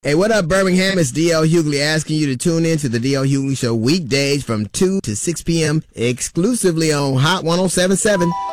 Hey, what up, Birmingham? It's D.L. Hughley asking you to tune in to the D.L. Hughley Show weekdays from 2 to 6 p.m. exclusively on Hot 107.7